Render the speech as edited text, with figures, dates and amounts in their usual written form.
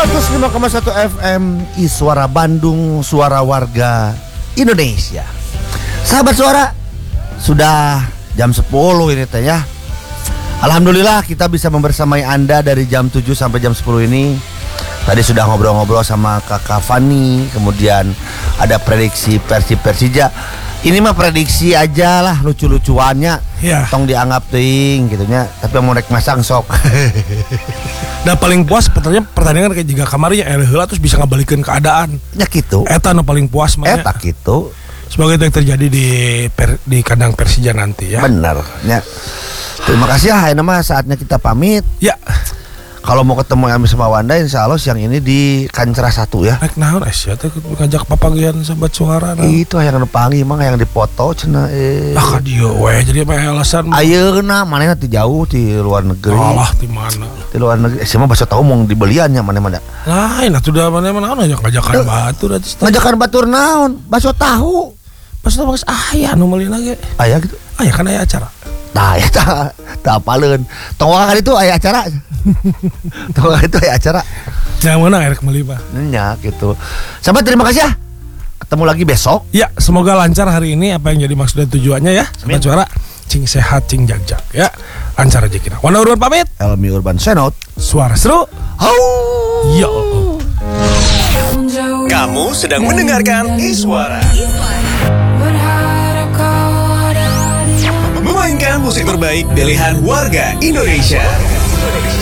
105,1 FM Suara Bandung, suara warga Indonesia. Sahabat suara, sudah jam 10 ini teh ya. Alhamdulillah kita bisa membersamai Anda dari jam 7 sampai jam 10 ini. Tadi sudah ngobrol-ngobrol sama Kakak Fani, kemudian ada prediksi Persija. Ini mah prediksi aja lah, lucu-lucuannya ya. Tong dianggap ting gitunya, tapi mau rek masang sok. Dan paling puas pertandingan kayak jika kamarnya heula terus bisa ngabalikin keadaan. Ya gitu. Eta nu paling puas mah. Eta gitu. Semoga itu yang terjadi di kandang Persija nanti ya. Benar. Ya. Terima kasih ya, nama saatnya kita pamit. Ya. Kalau mau ketemu Ami sama Wanda, insya Allah siang ini di Kancra 1 ya. Naik naon Asia tuh ngajak papagian sahabat suara. Itu yang nepangi emang yang dipoto cenah Ah dia weh jadi apa alasan? Ayeuna manehna ti jauh ti luar negeri. Alah di mana? Di luar negeri. Saya mah bahasa tahu mau dibeliannya mana-mana. Lain atuh da mana-mana naon ngajakan batur atuh. Ngajakan batur naon? Bakso tahu. Bakso tahu aya nu meulina ge. Aya gitu. Aya kan aya acara. Tah eta tah apaleun. Tong kan itu aya acara. Tong itu aya acara. Yang mana air kembali Pak? Nya gitu. Sahabat terima kasih ya. Ketemu lagi besok. Ya, semoga lancar hari ini apa yang jadi maksud dan tujuannya ya. Sahabat suara, cing sehat, cing jagjag ya. Lancar aja kita. Wana Urban pamit. Helmi Urban Senot. Suara seru. Hau. Yo. Kamu sedang mendengarkan Iswara. Memainkan musik terbaik pilihan warga Indonesia.